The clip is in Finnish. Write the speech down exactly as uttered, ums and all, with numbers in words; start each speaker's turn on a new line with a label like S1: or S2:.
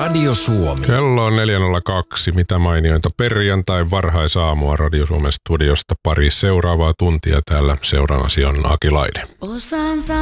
S1: Radio Suomi.
S2: Kello on neljä nolla kaksi. Mitä mainiointa perjantai varhaisaamua Radio Suomen studiosta. Pari seuraavaa tuntia täällä seuraavasi on Aki Laine.